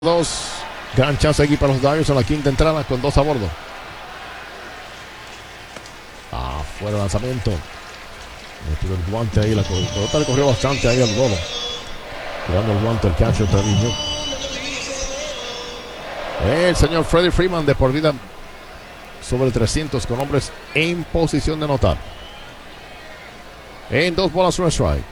Dos, gran chance aquí para los Dodgers en la quinta entrada con dos a bordo. Fuera lanzamiento. Metió el guante ahí, la pelota le corrió bastante ahí al Dolo. Tirando el guante el catcher Treviño. El señor Freddie Freeman de por vida sobre 300 con hombres en posición de anotar. En 2 bolas, 1 strike.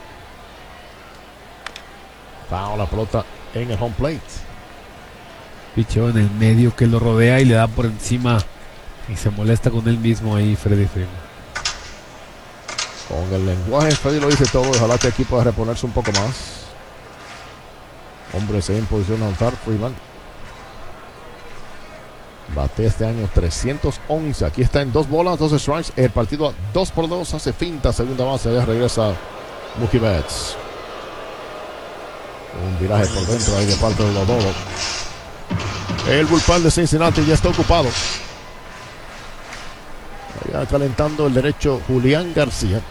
Foul la pelota en el home plate. Picheo en el medio que lo rodea y le da por encima y se molesta con él mismo ahí Freddie Freeman. Con el lenguaje Freddie lo dice todo. Ojalá que aquí pueda reponerse un poco más. Hombres en posición de anotar. Freeman bate este año 311. Aquí está en 2 bolas, 2 strikes. El partido a 2-2. Hace finta, segunda base. Ya regresa Mookie Betts. Un viraje por dentro ahí de parte de Lodolo. El bullpen de Cincinnati ya está ocupado. Allá calentando el derecho Julián García.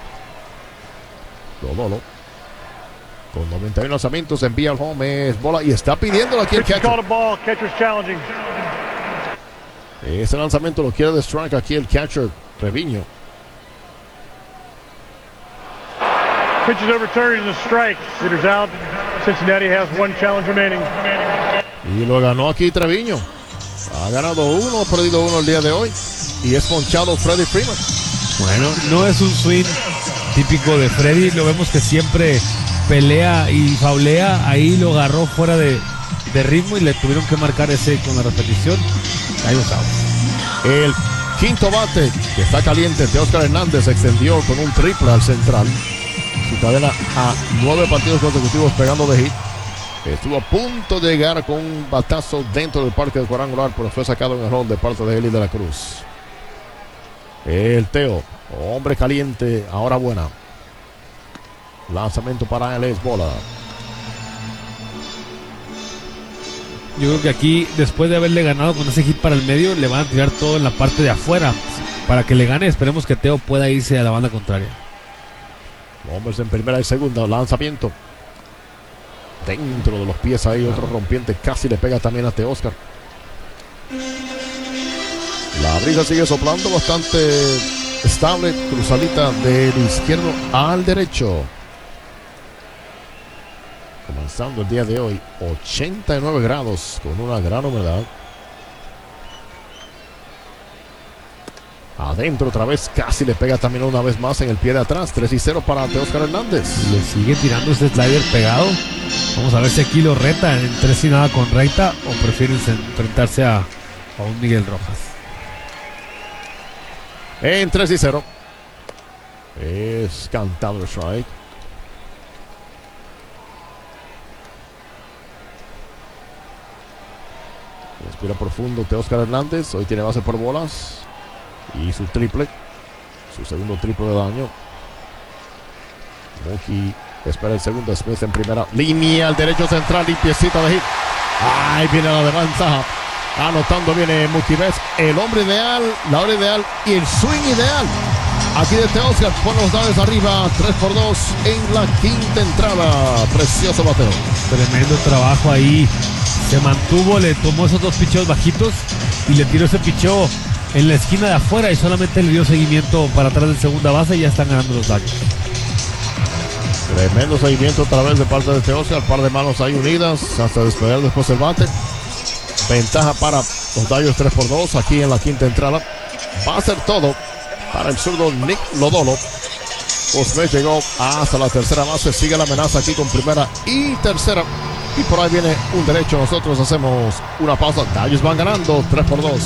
Lodolo con 91 lanzamientos envía al home, es bola y está pidiéndolo aquí el catcher. Ese lanzamiento lo quiere de strike aquí el catcher Treviño. Pitch is overturned and a strike. Hitters out. Cincinnati has 1 challenge remaining. Y lo ganó aquí Treviño. Ha ganado 1, ha perdido 1 el día de hoy. Y es ponchado Freddie Freeman. Bueno, no es un swing típico de Freddie. Lo vemos que siempre pelea y faulea. Ahí lo agarró fuera de ritmo y le tuvieron que marcar ese con la repetición. Ahí lo El quinto bate que está caliente de Oscar Hernández se extendió con un triple al central. Su cadena a 9 partidos consecutivos pegando de hit. Estuvo a punto de llegar con un batazo dentro del parque del cuadrangular, pero fue sacado en error de parte de Eli de la Cruz. El Teo, hombre caliente, ahora buena. Lanzamiento para él, es bola. Yo creo que aquí, después de haberle ganado con ese hit para el medio, le van a tirar todo en la parte de afuera. Para que le gane, esperemos que Teo pueda irse a la banda contraria. Hombres en primera y segunda, lanzamiento. Dentro de los pies ahí, otro rompiente casi le pega también a Teóscar. La brisa sigue soplando bastante estable, cruzadita del izquierdo al derecho. Comenzando el día de hoy, 89 grados con una gran humedad. Adentro otra vez, casi le pega también una vez más en el pie de atrás. 3-0 para Teóscar Hernández. Le sigue tirando ese slider pegado. Vamos a ver si aquí lo reta en 3-0 con recta o prefieren enfrentarse a un Miguel Rojas. En 3-0. Es cantado el strike. Respira profundo Teóscar Hernández. Hoy tiene base por bolas. Y su triple. Su segundo triple de daño. Mookie espera el segundo. Smith en primera línea. Al derecho central. Limpiecita de hit. Ahí viene la desventaja. Anotando viene Mookie Betts. El hombre ideal. La hora ideal. Y el swing ideal. Aquí de Teóscar. Pone los dados arriba. 3-2 en la quinta entrada. Precioso bateo. Tremendo trabajo ahí. Se mantuvo. Le tomó esos 2 picheos bajitos. Y le tiró ese picheo en la esquina de afuera y solamente le dio seguimiento para atrás de segunda base y ya están ganando los Dodgers. Tremendo seguimiento otra vez de parte de Teóscar. Par de manos ahí unidas hasta despegar después el bate. Ventaja para los Dodgers 3-2 aquí en la quinta entrada. Va a ser todo para el zurdo Nick Lodolo. Osme llegó hasta la tercera base. Sigue la amenaza aquí con primera y tercera. Y por ahí viene un derecho. Nosotros hacemos una pausa. Dodgers van ganando 3-2.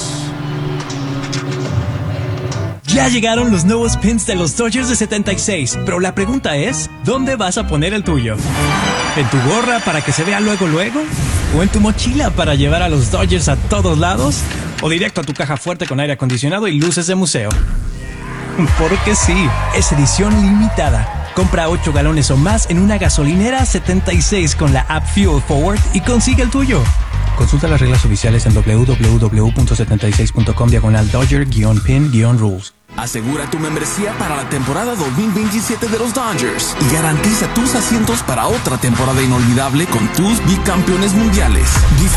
Ya llegaron los nuevos pins de los Dodgers de 76, pero la pregunta es, ¿dónde vas a poner el tuyo? ¿En tu gorra para que se vea luego? ¿O en tu mochila para llevar a los Dodgers a todos lados? ¿O directo a tu caja fuerte con aire acondicionado y luces de museo? Porque sí, es edición limitada. Compra 8 galones o más en una gasolinera 76 con la app Fuel Forward y consigue el tuyo. Consulta las reglas oficiales en www.76.com/Dodger-pin-rules. Asegura tu membresía para la temporada 2027 de los Dodgers y garantiza tus asientos para otra temporada inolvidable con tus bicampeones mundiales.